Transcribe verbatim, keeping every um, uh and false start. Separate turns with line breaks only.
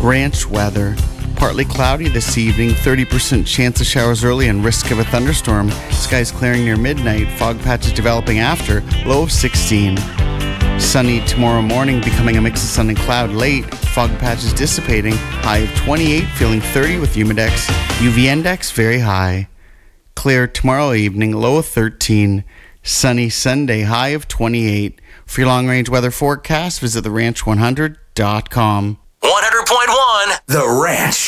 Ranch weather. Partly cloudy this evening, thirty percent chance of showers early and risk of a thunderstorm. Skies clearing near midnight, fog patches developing after, low of sixteen. Sunny tomorrow morning, becoming a mix of sun and cloud late, fog patches dissipating, high of twenty-eight, feeling thirty with humidex, U V index very high. Clear tomorrow evening, low of thirteen. Sunny Sunday, high of twenty-eight. For your long-range weather forecast, visit the ranch one hundred dot com.
one hundred point one The Ranch.